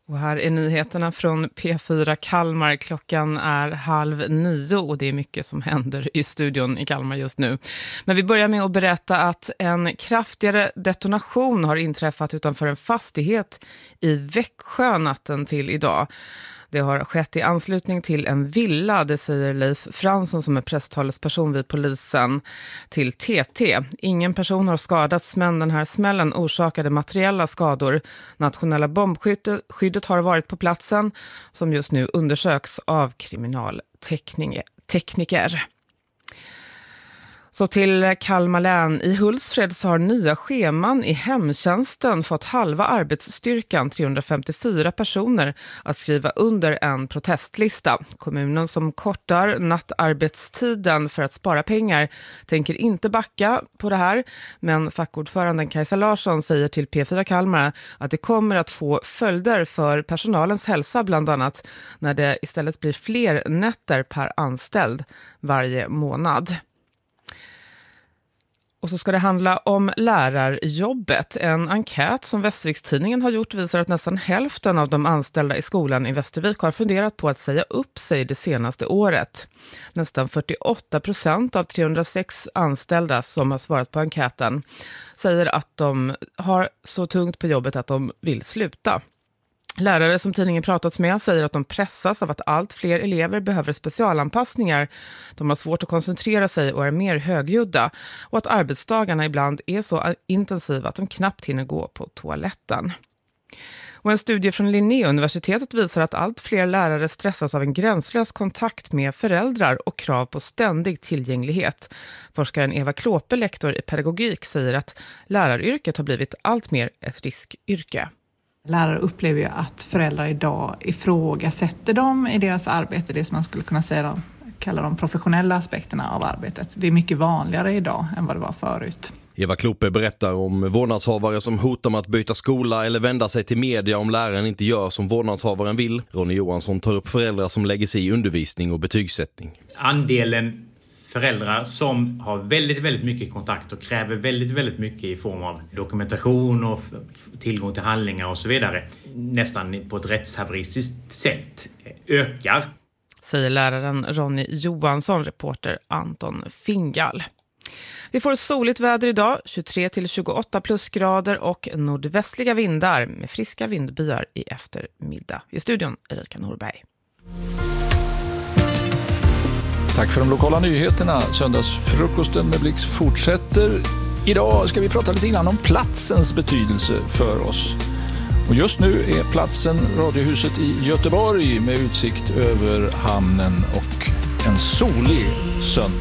Och här är nyheterna från P4 Kalmar. Klockan är 8:30 och det är mycket som händer i studion i Kalmar just nu. Men vi börjar med att berätta att en kraftigare detonation har inträffat utanför en fastighet i Växjö natten till idag. Det har skett i anslutning till en villa, det säger Leif Fransson som är presstalesperson vid polisen till TT. Ingen person har skadats, men den här smällen orsakade materiella skador. Nationella bombskyddet har varit på platsen som just nu undersöks av kriminaltekniker. Så till Kalmar län. I Hultsfred så har nya scheman i hemtjänsten fått halva arbetsstyrkan, 354 personer, att skriva under en protestlista. Kommunen som kortar nattarbetstiden för att spara pengar tänker inte backa på det här, men fackordföranden Kajsa Larsson säger till P4 Kalmar att det kommer att få följder för personalens hälsa bland annat när det istället blir fler nätter per anställd varje månad. Och så ska det handla om lärarjobbet. En enkät som Västervikstidningen har gjort visar att nästan hälften av de anställda i skolan i Västervik har funderat på att säga upp sig det senaste året. Nästan 48% av 306 anställda som har svarat på enkäten säger att de har så tungt på jobbet att de vill sluta. Lärare som tidningen pratats med säger att de pressas av att allt fler elever behöver specialanpassningar. De har svårt att koncentrera sig och är mer högljudda. Och att arbetsdagarna ibland är så intensiva att de knappt hinner gå på toaletten. Och en studie från Linnéuniversitetet visar att allt fler lärare stressas av en gränslös kontakt med föräldrar och krav på ständig tillgänglighet. Forskaren Eva Klåpe, lektor i pedagogik, säger att läraryrket har blivit allt mer ett riskyrke. Lärare upplever ju att föräldrar idag ifrågasätter dem i deras arbete, det som man skulle kunna kalla de professionella aspekterna av arbetet. Det är mycket vanligare idag än vad det var förut. Eva Kloppe berättar om vårdnadshavare som hotar med att byta skola eller vända sig till media om läraren inte gör som vårdnadshavaren vill. Ronny Johansson tar upp föräldrar som lägger sig i undervisning och betygssättning. Andelen föräldrar som har väldigt mycket kontakt och kräver väldigt mycket i form av dokumentation och tillgång till handlingar och så vidare, nästan på ett rättshaveristiskt sätt, ökar. Säger läraren Ronny Johansson, reporter Anton Fingal. Vi får soligt väder idag, 23-28 plusgrader och nordvästliga vindar med friska vindbyar i eftermiddag. I studion Erika Norberg. Tack för de lokala nyheterna. Söndagsfrukosten med Blix fortsätter. Idag ska vi prata lite grann om platsens betydelse för oss. Och just nu är platsen Radiohuset i Göteborg med utsikt över hamnen och en solig söndag.